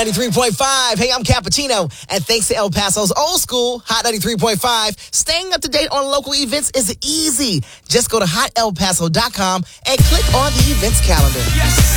93.5. Hey, I'm Cappuccino. And thanks to El Paso's old school, Hot 93.5, staying up to date on local events is easy. Just go to hotelpaso.com and click on the events calendar. Yes.